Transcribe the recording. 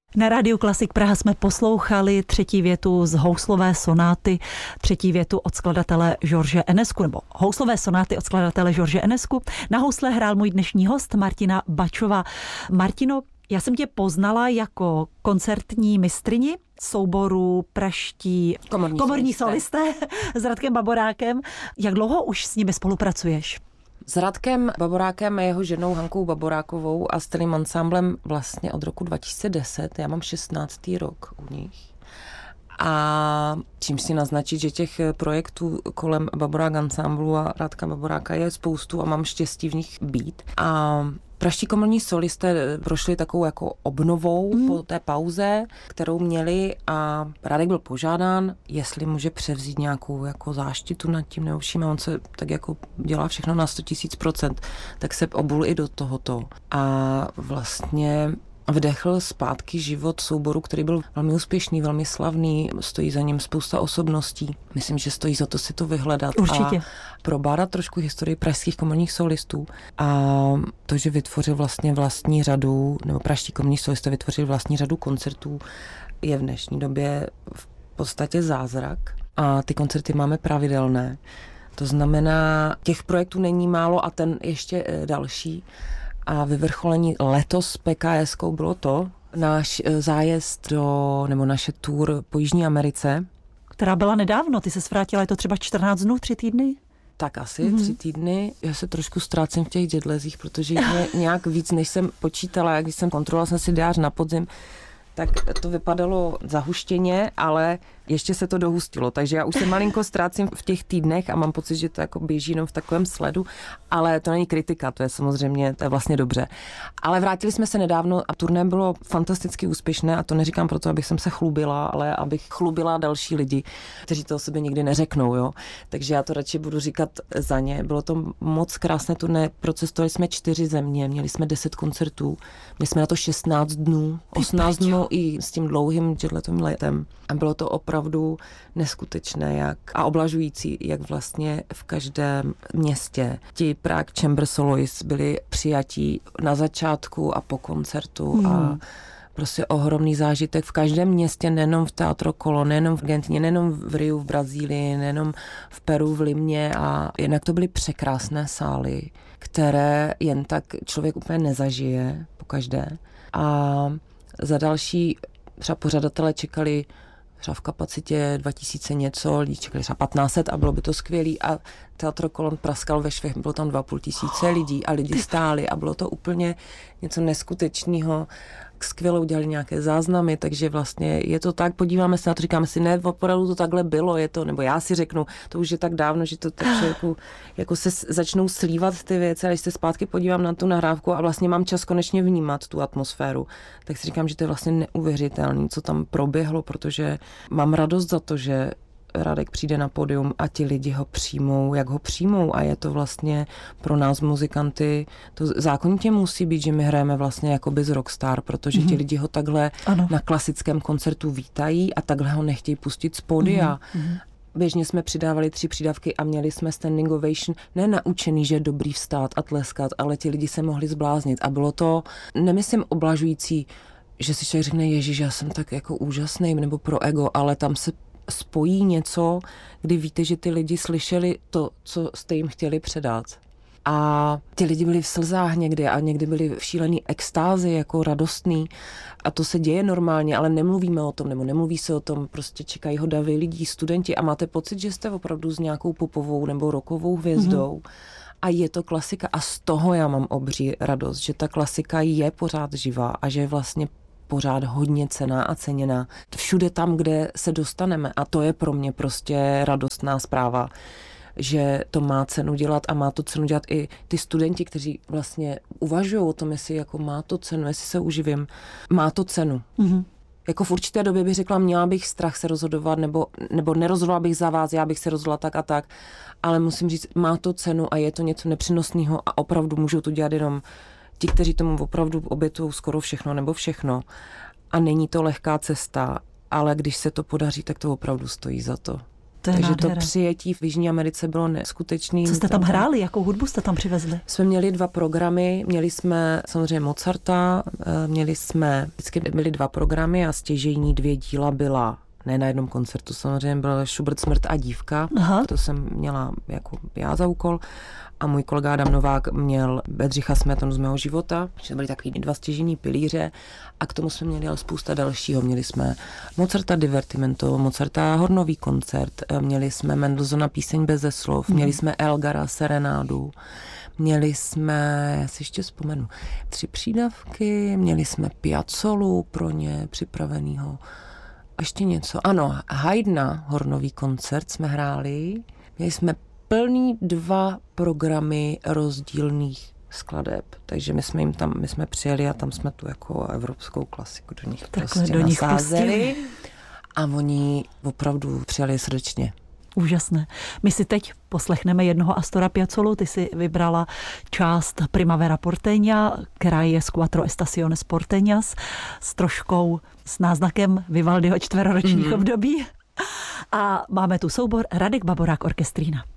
Na Rádiu Klasik Praha jsme poslouchali třetí větu z houslové sonáty, třetí větu od skladatele George Enescu, nebo houslové sonáty od skladatele George Enescu. Na housle hrál můj dnešní host Martina Bačová. Martino, já jsem tě poznala jako koncertní mistryni souboru praští komorní solisté s Radkem Baborákem. Jak dlouho už s nimi spolupracuješ? S Radkem Baborákem a jeho ženou Hankou Baborákovou a s celým ansámblem vlastně od roku 2010. Já mám 16. rok u nich. A čím si naznačit, že těch projektů kolem Baborák ansámblu a Radka Baboráka je spoustu a mám štěstí v nich být. A praští komorní solisté prošli takovou jako obnovou po té pauze, kterou měli, a Radek byl požádán, jestli může převzít nějakou jako záštitu nad tím nebo vším, a on se tak jako dělá všechno na 100 000%, tak se obul i do tohoto. A vlastně vdechl zpátky život souboru, který byl velmi úspěšný, velmi slavný, stojí za ním spousta osobností. Myslím, že stojí za to si to vyhledat. Určitě. A probádat trošku historii pražských komorních solistů. A to, že vytvořil vlastně vlastní řadu, nebo pražští komorní solisté vytvořili vlastní řadu koncertů, je v dnešní době v podstatě zázrak. A ty koncerty máme pravidelné. To znamená, těch projektů není málo a ten ještě další. A vyvrcholení letos s PKS-kou bylo to, náš zájezd nebo naše tour po Jižní Americe. Která byla nedávno, ty se vrátila, je to třeba 14 dnů, 3 týdny? Tak asi 3 týdny. Já se trošku ztrácím v těch jetlasích, protože je nějak víc, než jsem počítala. Když jsem kontrolovala jsem si diář na podzim, tak to vypadalo zahuštěně, ale ještě se to dohustilo, takže já už se malinko ztrácím v těch týdnech a mám pocit, že to jako běží jenom v takovém sledu, ale to není kritika, to je samozřejmě, to je vlastně dobře. Ale vrátili jsme se nedávno a turné bylo fantasticky úspěšné, a to neříkám proto, abych jsem se chlubila, ale abych chlubila další lidi, kteří to o sobě nikdy neřeknou, jo. Takže já to radši budu říkat za ně. Bylo to moc krásné turné, procestovali jsme 4 země, měli jsme 10 koncertů, měli jsme na to 16 dnů, 18 dnů i s tím dlouhým jetletovým letem. A bylo to opravdu neskutečné a oblažující, jak vlastně v každém městě ti Prague Chamber Soloists byli přijatí na začátku a po koncertu a prostě ohromný zážitek v každém městě, nejenom v Teatro Colón, nejenom v Argentině, nejenom v Riu, v Brazílii, nejenom v Peru, v Limě, a jednak to byly překrásné sály, které jen tak člověk úplně nezažije pokaždé. A za další třeba pořadatelé čekali třeba v kapacitě 2000 něco, lidi čekali třeba 1500 a bylo by to skvělý, a Teatro Colón praskal ve švech, bylo tam 2500 lidí a lidi stáli a bylo to úplně něco neskutečného. Skvěle udělali nějaké záznamy, takže vlastně je to tak, podíváme se na to, říkáme si, ne, opravdu to takhle bylo, je to, nebo já si řeknu, to už je tak dávno, že to tak jako se začnou slívat ty věci, a když se zpátky podívám na tu nahrávku a vlastně mám čas konečně vnímat tu atmosféru, tak si říkám, že to je vlastně neuvěřitelné, co tam proběhlo, protože mám radost za to, že Radek přijde na pódium a ti lidi ho přijmou, jak ho přijmou, a je to vlastně pro nás muzikanty, to zákonitě musí být, že my hrajeme vlastně jako bez rockstar, protože ti lidi ho takhle na klasickém koncertu vítají a takhle ho nechtějí pustit z pódia. Běžně jsme přidávali 3 přídavky a měli jsme standing ovation, ne naučený, že je dobrý vstát a tleskat, ale ti lidi se mohli zbláznit a bylo to, nemyslím oblažující, že si člověk řekne, ježiš, já jsem tak jako úžasný, nebo pro ego, ale tam se spojí něco, kdy víte, že ty lidi slyšeli to, co jste jim chtěli předat. A ti lidi byli v slzách někdy a někdy byli v šílený extázi, jako radostný. A to se děje normálně, ale nemluvíme o tom, nebo nemluví se o tom, prostě čekají ho davy lidí, studenti, a máte pocit, že jste opravdu s nějakou popovou nebo rockovou hvězdou. A je to klasika a z toho já mám obří radost, že ta klasika je pořád živá a že je vlastně pořád hodně cenná a ceněná. Všude tam, kde se dostaneme, a to je pro mě prostě radostná zpráva, že to má cenu dělat a má to cenu dělat i ty studenti, kteří vlastně uvažují o tom, jestli jako má to cenu, jestli se uživím. Má to cenu. Jako v určité době bych řekla, měla bych strach se rozhodovat, nebo nerozhodla bych za vás, já bych se rozhodla tak a tak, ale musím říct, má to cenu a je to něco nepřenosného a opravdu můžou to dělat jenom ti, kteří tomu opravdu obětují skoro všechno nebo všechno. A není to lehká cesta, ale když se to podaří, tak to opravdu stojí za to. Takže nádhera. to přijetí v Jižní Americe bylo neskutečný. Co jste tam hráli? Jakou hudbu jste tam přivezli? Jsme měli 2 programy, měli jsme samozřejmě Mozarta, vždycky byly 2 programy a stěžejní 2 díla byla, ne na jednom koncertu, samozřejmě byl Schubert Smrt a dívka, Aha. to jsem měla jako já za úkol. A můj kolega Adam Novák měl Bedřicha Smetanu z mého života, že byly takový 2 stěžejní pilíře a k tomu jsme měli ale spousta dalšího. Měli jsme Mozarta Divertimento, Mozarta Hornový koncert, měli jsme Mendelssohna Píseň beze slov, měli jsme Elgara Serenádu, měli jsme, já si ještě vzpomenu, 3 přídavky, měli jsme Piazzolu pro ně připravenýho. A ještě něco. Ano, Haydna Hornový koncert jsme hráli, měli jsme plný 2 programy rozdílných skladeb. Takže my jsme přijeli a tam jsme tu jako evropskou klasiku do nich prostě do nich nasázeli. A oni opravdu přijali srdečně. Úžasné. My si teď poslechneme jednoho Astora Piazzolu. Ty si vybrala část Primavera Porteña, která je z Quattro Estaciones Porteñas, s náznakem Vivaldiho 4ročních období. A máme tu soubor Radek Baborák Orkestrína.